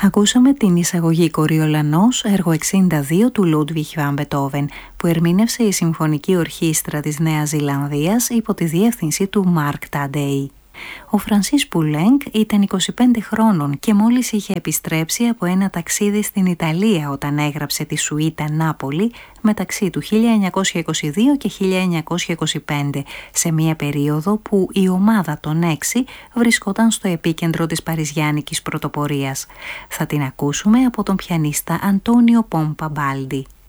Ακούσαμε την εισαγωγή Κοριολανός, έργο 62 του Λούντβιχ Βαν Μπετόβεν, που ερμήνευσε η Συμφωνική Ορχήστρα της Νέας Ζηλανδίας υπό τη διεύθυνση του Μάρκ Ταντέι. Ο Φρανσίς Πουλέγκ ήταν 25 χρόνων και μόλις είχε επιστρέψει από ένα ταξίδι στην Ιταλία όταν έγραψε τη Σουίτα Νάπολη μεταξύ του 1922 και 1925, σε μια περίοδο που η ομάδα των 6 βρισκόταν στο επίκεντρο της παριζιάνικης πρωτοπορίας. Θα την ακούσουμε από τον πιανίστα Αντώνιο Πόμπα Μπάλντι.